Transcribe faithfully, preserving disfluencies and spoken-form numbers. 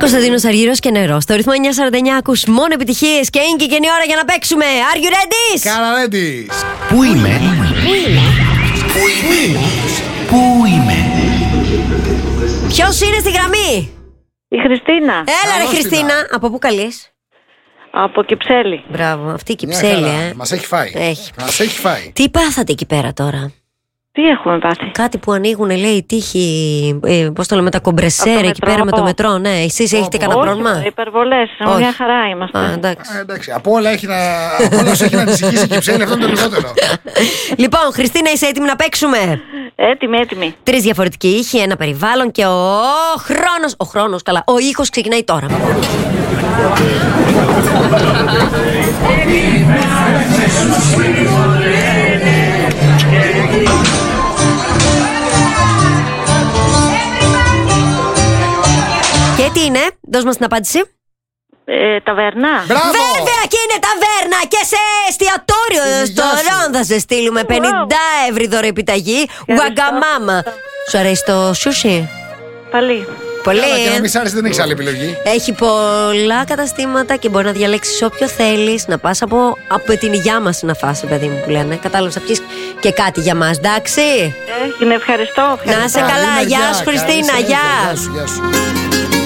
Κωνσταντίνος Αργύρος και νερό. Στο ρυθμό εννιακόσια σαράντα εννιά ακούς μόνο επιτυχίες και είναι και καινή ώρα για να παίξουμε. Are you ready? Κάνα ready. Πού είμαι? Πού είμαι? Πού είμαι? Πού είμαι? Ποιος είναι στη γραμμή? Η Χριστίνα. Έλα ρε Καλώς Χριστίνα. την. Από πού καλείς? Από Κυψέλη. Μπράβο, αυτή η Μια Κυψέλη, χαρά. ε. Μας έχει φάει. Έχει. Μας έχει φάει. Τι πάθατε εκεί πέρα τώρα? Τι έχουμε πάθει? Κάτι που ανοίγουν, λέει, οι τείχοι. Ε, πώς το λέμε, τα κομπρεσέρ Από το εκεί πέρα με το μετρό. μετρό. Ναι, εσείς έχετε κανένα πρόβλημα? Υπερβολές. Όχι. Μια χαρά είμαστε. Α, εντάξει. Ε, εντάξει, από όλα έχει να, από όλα όσα έχει να ανησυχήσει η Κυψέλη, αυτό είναι το λιγότερο. Λοιπόν, Χριστίνα, είσαι έτοιμη να παίξουμε? Έτοιμη, έτοιμη. Τρεις διαφορετικοί ήχοι, ένα περιβάλλον και ο χρόνος. Ο χρόνος, καλά. Ο ήχος ξεκινάει τώρα. Και τι είναι, δώσ' μας την απάντηση. Ε, ταβέρνα. Μπράβο! Βέβαια και είναι ταβέρνα και σε εστιατόριο Στη στο δικιά σου. Ρόν θα σε στείλουμε πενήντα ευρώ δώρο επιταγή. Γουαγκαμάμα. Σου αρέσει το σούσι? Πάλι. Πολύ. Καλά, και να ε. μην σ' άρεσε, δεν έχεις άλλη επιλογή. Έχει πολλά καταστήματα και μπορεί να διαλέξεις όποιο θέλεις. Να πας από, από την υγειά μας να φας, παιδί μου που λένε. Κατάλαβες, θα πιεις και κάτι για μας, εντάξει. Έγινε, ευχαριστώ. Να σε ευχαριστώ. καλά, Καλή γεια μεριά, σου καλή Χριστίνα, συνέχεια. γεια. Γεια σου, γεια σου.